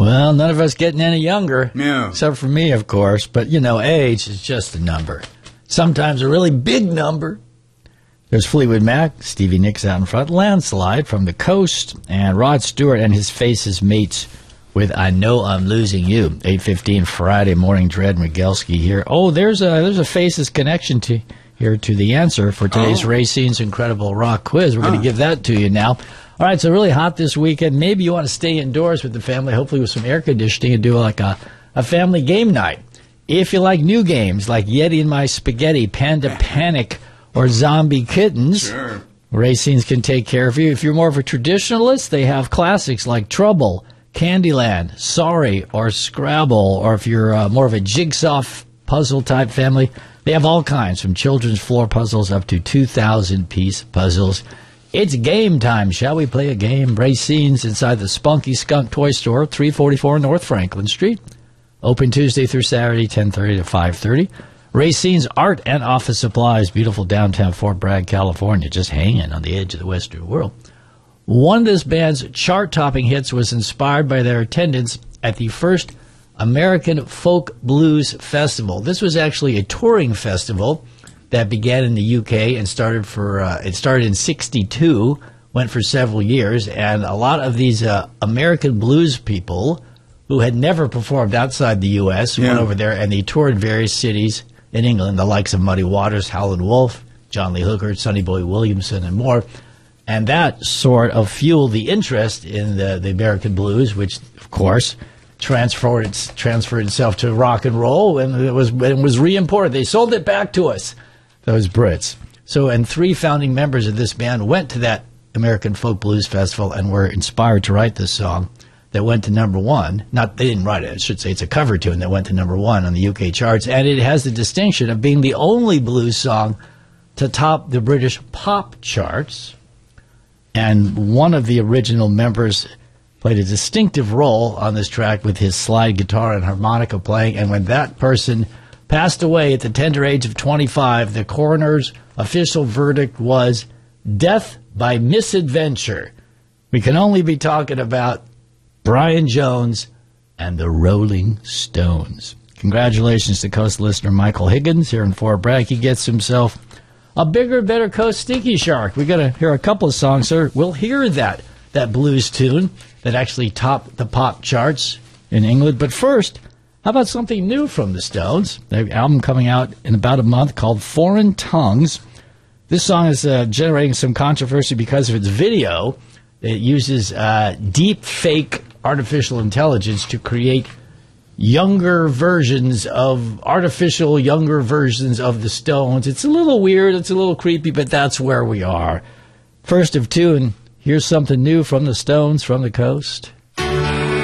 Well, none of us getting any younger. No. Except for me, of course. But, age is just a number. Sometimes a really big number. There's Fleetwood Mac, Stevie Nicks out in front, Landslide from the Coast, and Rod Stewart and his Faces mates with I Know I'm Losing You. 8:15 Friday morning, Dred Migelski here. Oh, there's a Faces connection to the answer for today's Racine's Incredible Rock Quiz. We're going to give that to you now. All right, so really hot this weekend. Maybe you want to stay indoors with the family, hopefully with some air conditioning, and do like a family game night. If you like new games like Yeti and My Spaghetti, Panda Panic, or Zombie Kittens, Sure. Racine's can take care of you. If you're more of a traditionalist, they have classics like Trouble, Candyland, Sorry, or Scrabble. Or if you're more of a jigsaw puzzle-type family, they have all kinds, from children's floor puzzles up to 2,000-piece puzzles. It's game time. Shall we play a game? Racine's inside the Spunky Skunk Toy Store, 344 North Franklin Street. Open Tuesday through Saturday, 10:30 to 5:30. Racine's Art and Office Supplies, beautiful downtown Fort Bragg, California, just hanging on the edge of the Western world. One of this band's chart-topping hits was inspired by their attendance at the first American Folk Blues Festival. This was actually a touring festival that began in the UK and started in '62, went for several years, and a lot of these American blues people who had never performed outside the U.S. went over there, and they toured various cities in England, the likes of Muddy Waters, Howlin' Wolf, John Lee Hooker, Sonny Boy Williamson, and more. And that sort of fueled the interest in the American blues, which, of course, transferred itself to rock and roll, and it was re-imported. They sold it back to us, those Brits. So, and 3 founding members of this band went to that American Folk Blues Festival and were inspired to write this song that went to number 1. They didn't write it. I should say it's a cover tune that went to number 1 on the UK charts. And it has the distinction of being the only blues song to top the British pop charts. And one of the original members played a distinctive role on this track with his slide guitar and harmonica playing. And when that person passed away at the tender age of 25, the coroner's official verdict was death by misadventure. We can only be talking about Brian Jones and the Rolling Stones. Congratulations to Coast listener Michael Higgins here in Fort Bragg. He gets himself a bigger, better Coast Stinky Shark. We're going to hear a couple of songs, sir. We'll hear that blues tune that actually topped the pop charts in England. But first, how about something new from the Stones? Their album coming out in about a month called Foreign Tongues. This song is generating some controversy because of its video. It uses deep fake artificial intelligence to create artificial younger versions of the Stones. It's a little weird, it's a little creepy, but that's where we are. First of two, and here's something new from the Stones from the Coast.